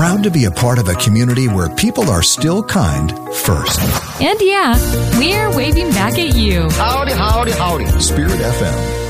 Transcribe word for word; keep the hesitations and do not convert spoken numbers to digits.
proud to be a part of a community where people are still kind first. And yeah, we're waving back at you. Howdy, howdy, howdy. Spirit F M.